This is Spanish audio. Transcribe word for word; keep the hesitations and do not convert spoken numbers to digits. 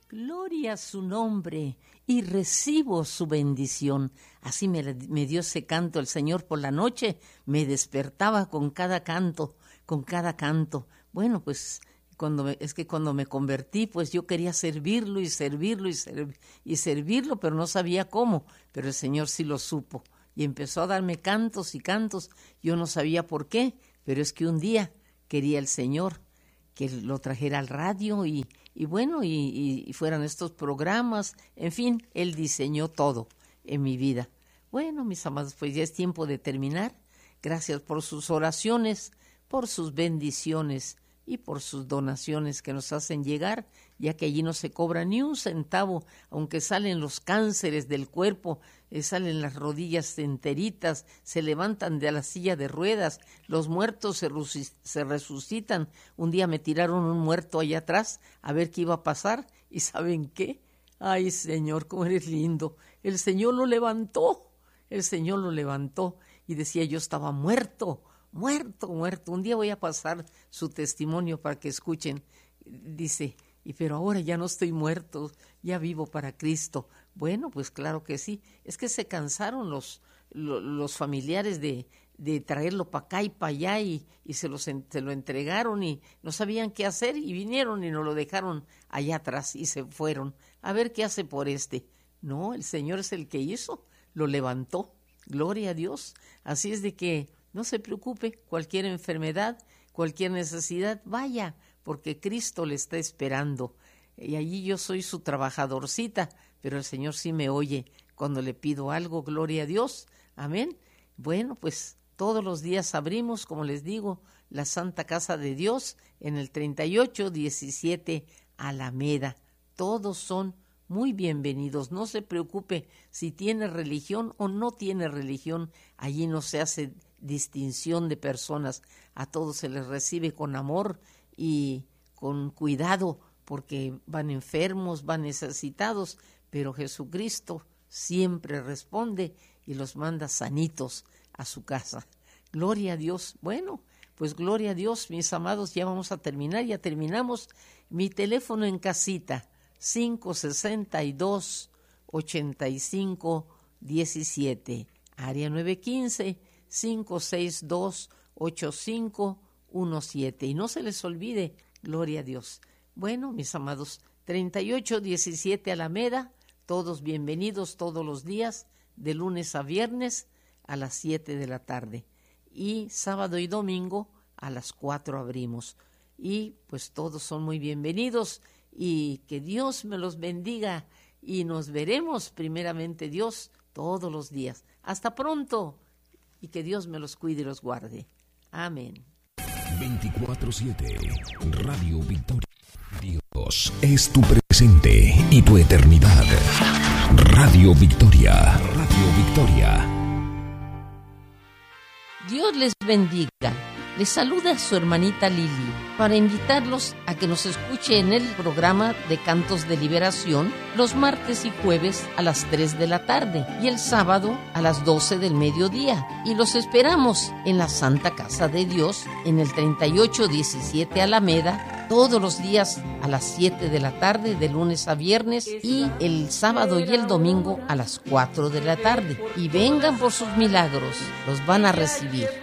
Gloria a su nombre y recibo su bendición. Así me, me dio ese canto el Señor por la noche, me despertaba con cada canto, con cada canto. Bueno, pues cuando me, es que cuando me convertí, pues yo quería servirlo y servirlo y, serv, y servirlo, pero no sabía cómo, pero el Señor sí lo supo. Y empezó a darme cantos y cantos, yo no sabía por qué, pero es que un día quería el Señor que lo trajera al radio y, y bueno, y, y fueran estos programas, en fin, Él diseñó todo en mi vida. Bueno, mis amados, pues ya es tiempo de terminar. Gracias por sus oraciones, por sus bendiciones y por sus donaciones que nos hacen llegar, ya que allí no se cobra ni un centavo, aunque salen los cánceres del cuerpo, eh, salen las rodillas enteritas, se levantan de la silla de ruedas, los muertos se, se resucitan. Un día me tiraron un muerto allá atrás a ver qué iba a pasar, y ¿saben qué? Ay, Señor, cómo eres lindo. El Señor lo levantó, el Señor lo levantó, y decía, yo estaba muerto, muerto, muerto. Un día voy a pasar su testimonio para que escuchen. Dice, y pero ahora ya no estoy muerto, ya vivo para Cristo. Bueno, pues claro que sí. Es que se cansaron los, los, los familiares de, de traerlo para acá y para allá y, y se, los, se lo entregaron y no sabían qué hacer y vinieron y nos lo dejaron allá atrás y se fueron. A ver qué hace por este. No, el Señor es el que hizo, lo levantó. Gloria a Dios. Así es de que no se preocupe, cualquier enfermedad, cualquier necesidad, vaya, porque Cristo le está esperando. Y allí yo soy su trabajadorcita, pero el Señor sí me oye cuando le pido algo, gloria a Dios. Amén. Bueno, pues todos los días abrimos, como les digo, la Santa Casa de Dios en el treinta y ocho diecisiete Alameda. Todos son muy bienvenidos. No se preocupe si tiene religión o no tiene religión. Allí no se hace distinción de personas. A todos se les recibe con amor y con cuidado porque van enfermos, van necesitados, pero Jesucristo siempre responde y los manda sanitos a su casa. Gloria a Dios. Bueno, pues gloria a Dios, mis amados, ya vamos a terminar, ya terminamos. Mi teléfono en casita, cinco sesenta y dos, ochenta y cinco diecisiete, área nueve quince, cinco seis dos, ocho cinco uno siete. Y no se les olvide, gloria a Dios. Bueno, mis amados, treinta y ocho diecisiete Alameda, todos bienvenidos todos los días, de lunes a viernes a las siete de la tarde. Y sábado y domingo a las cuatro abrimos. Y pues todos son muy bienvenidos y que Dios me los bendiga y nos veremos primeramente Dios todos los días. Hasta pronto y que Dios me los cuide y los guarde. Amén. veinticuatro siete Radio Victoria. Dios es tu presente y tu eternidad. Radio Victoria. Radio Victoria. Dios les bendiga. Les saluda su hermanita Lili para invitarlos a que nos escuche en el programa de Cantos de Liberación los martes y jueves a las tres de la tarde y el sábado a las doce del mediodía. Y los esperamos en la Santa Casa de Dios en el treinta y ocho diecisiete Alameda todos los días a las siete de la tarde de lunes a viernes y el sábado y el domingo a las cuatro de la tarde. Y vengan por sus milagros, los van a recibir.